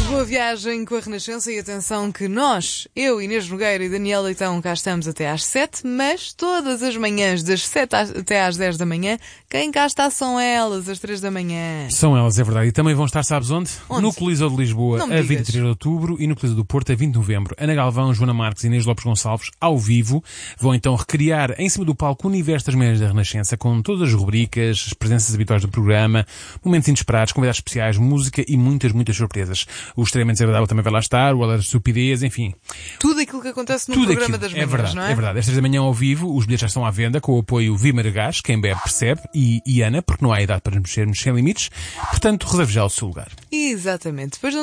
Boa viagem com a Renascença e atenção que nós, eu, Inês Nogueira e Daniel Leitão, cá estamos até às 7, mas todas as manhãs, das 7 até às 10 da manhã, quem cá está são elas, às 3 da manhã. São elas, é verdade. E também vão estar, sabes onde? Onde? No Coliseu de Lisboa, a 23 de outubro e no Coliseu do Porto, a 20 de novembro. Ana Galvão, Joana Marques e Inês Lopes Gonçalves, ao vivo, vão então recriar em cima do palco o universo das manhãs da Renascença, com todas as rubricas, as presenças habituais do programa, momentos inesperados, convidados especiais, música e muitas surpresas. O Extremamente Desagradável também vai lá estar, o Alerta de Estupidez, enfim. Tudo aquilo que acontece no programa das manhãs, verdade, não é? É verdade. Estas da manhã ao vivo, os bilhetes já estão à venda, com o apoio Vimer Gás, quem bebe percebe, e Ana, porque não há idade para nos mexermos sem limites. Portanto, reserve já o seu lugar. Exatamente. Depois